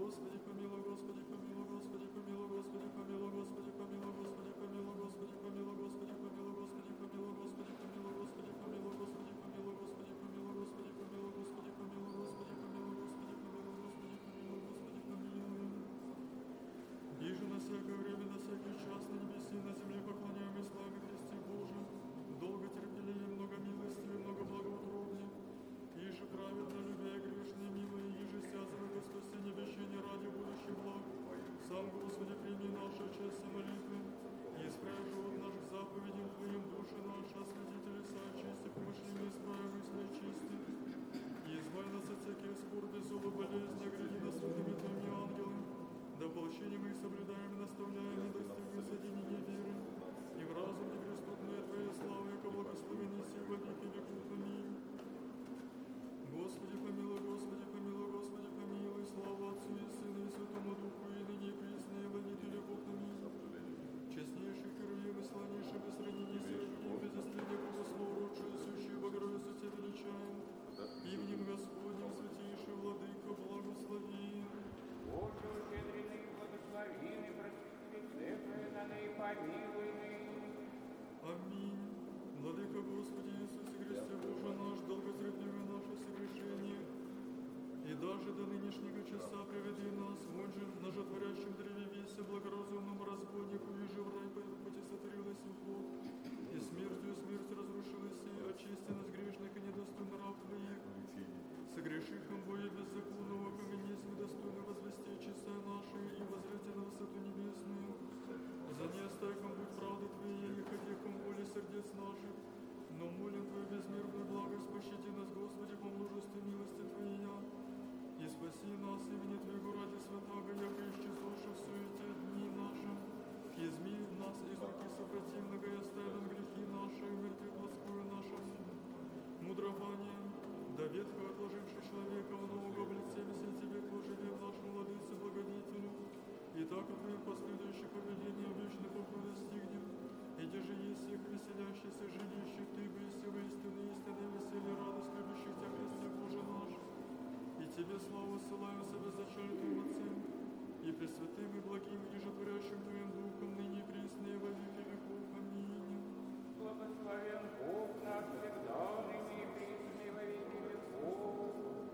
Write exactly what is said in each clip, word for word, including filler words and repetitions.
Господи, помилуй, Господи, помилуй, Господи, помилуй, Господи, помилуй, Господи, помилуй, Господи, помилуй, Господи, помилуй, Господи, помилуй, Господи, помилуй, Господи, помилуй, Господи, помилуй, Господи, помилуй, Господи, помилуй, Господи, помилуй, Господи, помилуй, Господи, помилуй, Господи, помилуй, Господи, помилуй, Господи, помилуй. Иже на всякое время, на всякий час, на небесе и на земле поклоняем и славим Христе Божию, долго терпеливее, много милости и много благоутробия. Иже праведно любя и грешные милые, иже связывай во спасение вещения ради будущих благ. Сам, Господи, прими нашу честь и молитвы, и исправь живот наш к заповедям Твоим, души наши, осветители соочисти, помышления исправим, мысли очисти. И избавь нас от всяких скорби, злобы, болезни, огради нас святыми Твоими ангелами, да получением их соблюдаем и наставляем, и достигнем соединения веры, и в разум неприступной Твоей славы, яко благословенный си во веки веков. Аминь. Господи, помилуй, Господи, помилуй, Господи, помилуй, слава Отцу и Сыну и Святому Духу, и ныне и присно, и во веки веков. Аминь. Честнейший Херувим и славнейший без сравнения Серафим, без истления Богословручую, сущую Богородицу Тебя величаем, именем Господним, святейший Владыка, благослови. Боже, ущедренный, благословенный, прости грехи наши и помилуй ныне. Аминь. Владыка Господи Иисусе Христе, Боже наш, долготерпливый наше согрешение, и даже до нынешнего часа приведи нас, вон же, на жотворящем древе весе, благоразумному разбойнику, еже в рай по пути сотворилась уход, и смертью смерть разрушилась, и очисти нас грешных и недостойно раб Твоих. Согрешихом бое беззаконного, поменись недостойно возвести часа наши, и возрете на высоту небесную. За неостайком будь правды Твоей, и ходехом воли сердец наших, но молим Твою безмерную благость, пощади нас, Господи, по множеству милости Твоей, и спаси нас имени Твоего ради святаго, яко исчислоши в суете дни нашим, изми нас из руки сопротивного, и оставь нам грехи наши, и мертвых плоскую нашему мудрованием, да ветхо отложивший человека в нового облице, все Тебе поживи в нашем владыце благодетелю, и так от Твоих последующих повелений вечный покой достигнем, и где же есть всех веселящихся, жилищих Ты, быси воистину истинное веселье, радость любящих Тебя, Христе Боже наш. И Тебе славу ссылаю со беззачальным Отцем, и пресвятым и благим, и житворящим Твоим Духом, ныне и присно и во веки веков. Аминь. Благословен Бог наш всегда, ныне и присно и во веки веков.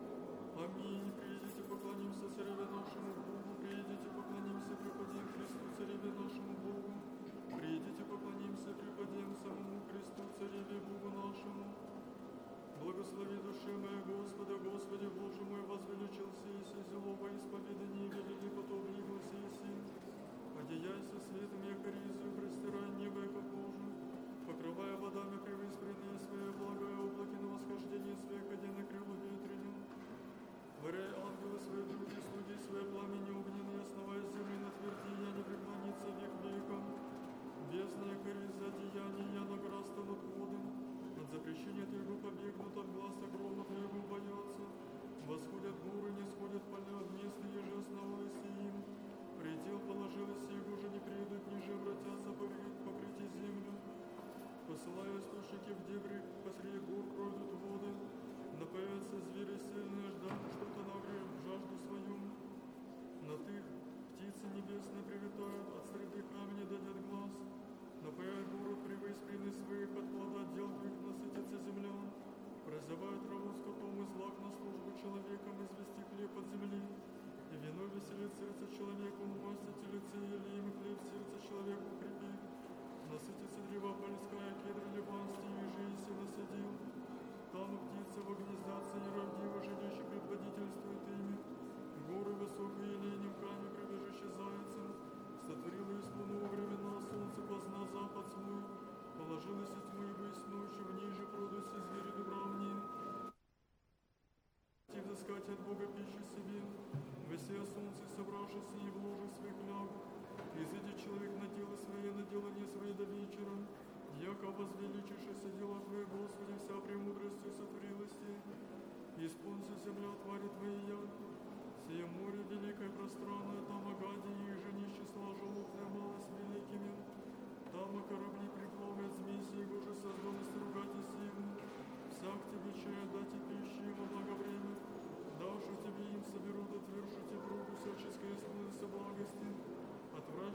Аминь. Приидите, поклонимся Цареве нашему Богу, приидите, поклонимся, преподем Христу, Цареве нашему Богу, приидите, поклонимся, преподем самому Христу, Цареве Богу нашему. Благослови душе моя Господа, Господи Боже мой, возвеличился Иси, зелого исповедания, великий потом явился Иси. Одеяйся светом, яко ризою, простирай небо, яко кожу, покрывая водами превыспренные свои благое облаки на восхождение своих, ходя на крылу ветреном. Творяй ангелы свои, други, слуги свои, пламени огненные, основая земли на тверди, я не преклониться век веком. Бездна, яко за деяния, я на гора станут водом. От запрещения Твоего побегнут, от глаз огромно Твоего боятся. Восходят горы, не сходят поля, от места, еже основалось им. Предел положилось, его же не приедут, ниже вратятся, покрыть землю. Посылая источники в дебри, посреди гор пройдут воды. Напоятся звери сильные, ждать что-то нагреет жажду свою. На тых птицы небесные привитают, от среды камня дадят глаз. Напояют город превыспренный своих, от плода дел их насытится земля. Прозывают траву скотом и злак на службу человеком, извести хлеб от земли. И вино веселит сердце человеку, умастите лице, ели им хлеб сердце человеку укрепит. Насытится древа польская, кедр ливанский, ежи Иси насадил. Там птицы вогнездятся, неравдиво жилище предводительствует ими. Горы высокие ленем камни, прибежище зайцем. Сотворила из луну во времена, солнце позна запад свой. Положилась и тьмы и высь ночи, в ней же продуйся звери дубравние. И взыскать от Бога пищи себе. Высея солнце, собравшись и в ложах своих ляг. Изыди человек на дело свое, на делание свое до вечера. Яко возвеличившися дела Твои, Господи, вся премудростью сотворилась Ты. Исполнится земля твари Твоя. Сие море великое пространное, там огади, их же не числа животное мало с великими. Там и корабли приплавят змеси, его же создалось ругать им. Всяк тебе чая дать и пищи, во благо время. Давши тебе им соберут, отвершите кругу всяческого.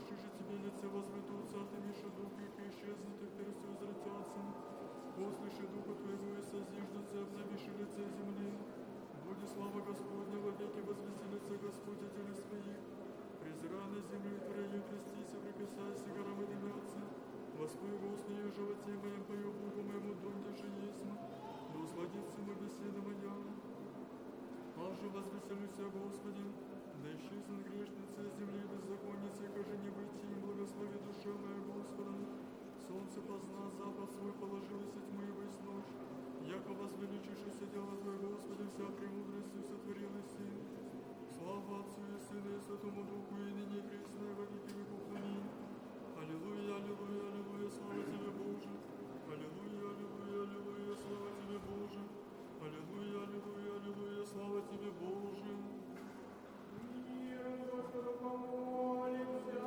Души же тебе лице возметутся, отымишь дух их и исчезнет, и персти возвратятся. Послыши духа твоего и созиждутся, обновишь лице земли. Буде слава Господня во веки, возвеселится Господь от деле своих. Презира на землю и творению крестися, прикасайся, горам и дымятся. Воспою Господи в животе моем, пою Богу моему, донде же есть. Да усладится мой беседа моя. Аже возвеселюся, Господи, да исчезнут грешницы земли беззаконницы, каже не выйти им, благослови душа моя Господа. Солнце позна, запад свой положилось, и тьму его есть ночь. Яко возвеличишься дело Твое, Господи, вся премудростью сотворилась и. Слава Отцу и Сыну и Святому Духу, и ныне пресно, и во веки веков. Аминь. Аллилуйя, аллилуйя, аллилуйя, слава Тебе, Боже. Аллилуйя, аллилуйя, аллилуйя, слава Тебе, Боже. Аллилуйя, аллилуйя, аллилуйя, слава Тебе, Боже. Миром Господу помолимся.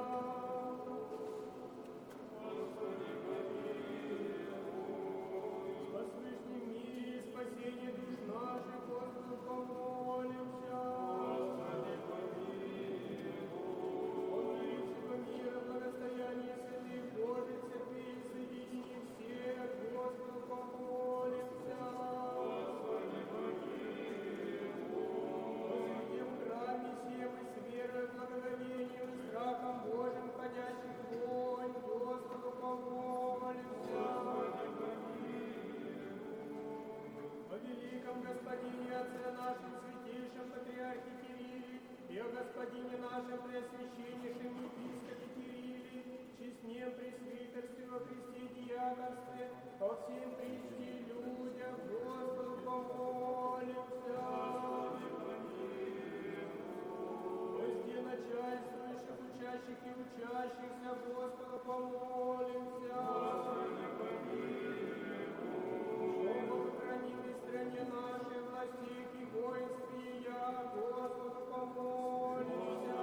Господи, помилуй. Во Всевышнем мире и спасении душ наших Господу помолимся. Господи, помилуй. О мире всего мира, благостоянии святых Божьих церквей и соединении всех Господу помолимся. Господи, помилуй. О святем храме сем и с верой, благоговением и страхом Божьим ходящих вонь Господу помолимся. Господи, помилуй. О великом Господине Отце нашем, святейшем Патриархе Кирилле, и о Господине нашем Преосвященнейшем Епископе Кирилле, честнем пресвитерстве во Христе диаконстве, о всем Христе людях Господу помолимся. Господи, помилуй. Везде начальствующих, учащих и учащихся Господу помолимся. Господи, помилуй. Чтобы сохранили в стране нашей властей и воинстве, я Господу помолимся.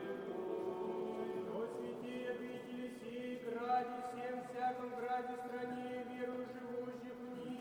О святые обители сей, граде всем, всяком граде стране